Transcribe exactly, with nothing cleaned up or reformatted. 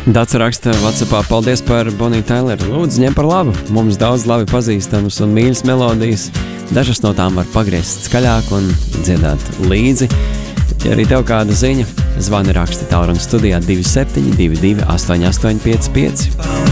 Dats raksta WhatsAppā, paldies par Bonnie Tyleru. Lūdzu, ņem par labu. Mums daudz labi pazīstamas un mīļas melodijas. Dažas no tām var pagriezt skaļāk un dziedāt līdzi. Ja arī tev kāda ziņa, zvani raksti tālruņa studijā divi septiņi divi divi astoņi astoņi pieci pieci.